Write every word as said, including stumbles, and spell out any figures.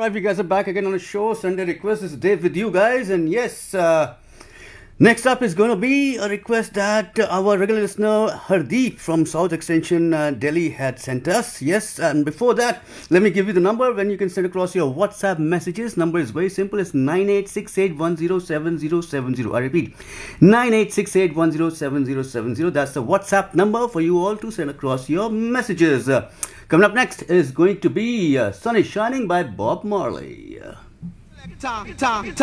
right, we guys are back again on the show. Sunday request. This is Dave with you guys, and yes, uh, next up is going to be a request that our regular listener Hardeep from South Extension, uh, Delhi, had sent us. Yes, and before that, let me give you the number when you can send across your WhatsApp messages. Number is very simple. It's nine eight six eight one zero seven zero seven zero. I repeat, nine eight six eight one zero seven zero seven zero. That's the WhatsApp number for you all to send across your messages. Uh, Coming up next is going to be uh, Sun is Shining by Bob Marley.